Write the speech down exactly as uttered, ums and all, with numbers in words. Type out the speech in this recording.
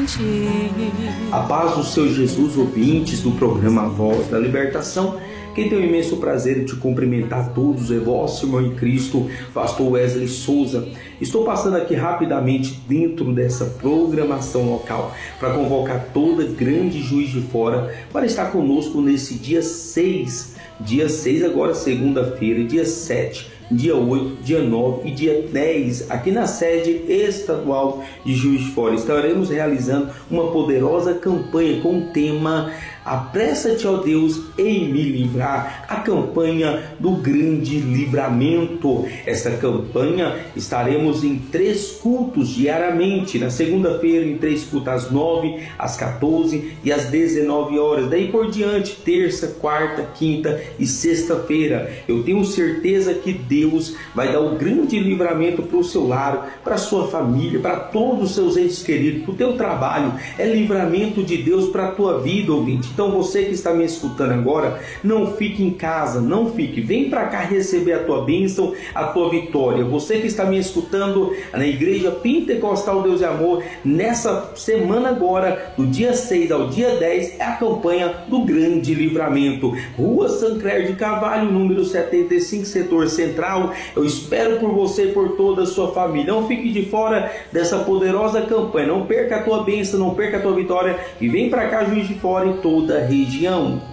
sentir. A paz do Senhor Jesus, ouvintes do programa Voz da Libertação. Quem tem o imenso prazer de cumprimentar a todos é vosso irmão em Cristo, pastor Wesley Souza. Estou passando aqui rapidamente dentro dessa programação local para convocar toda grande Juiz de Fora para estar conosco nesse dia seis, dia seis agora segunda-feira, dia sete, dia oito, dia nove e dia dez, aqui na sede estadual de Juiz de Fora. Estaremos realizando uma poderosa campanha com o tema Apressa-te, ó Deus, em me livrar, a campanha do grande livramento. Esta campanha estaremos em três cultos diariamente, na segunda-feira em três cultos, às nove, às quatorze e às dezenove horas. Daí por diante, terça, quarta, quinta e sexta-feira. Eu tenho certeza que Deus vai dar o grande livramento para o seu lar, para a sua família, para todos os seus entes queridos, para o teu trabalho. É livramento de Deus para a tua vida, ouvinte. Então você que está me escutando agora, não fique em casa, não fique. Vem para cá receber a tua bênção, a tua vitória. Você que está me escutando na Igreja Pentecostal Deus e Amor, nessa semana agora, do dia seis ao dia dez, é a campanha do grande livramento. Rua Sancler de Carvalho, número setenta e cinco, setor central. Eu espero por você e por toda a sua família. Não fique de fora dessa poderosa campanha. Não perca a tua bênção, não perca a tua vitória. E vem para cá, Juiz de Fora, em toda a região.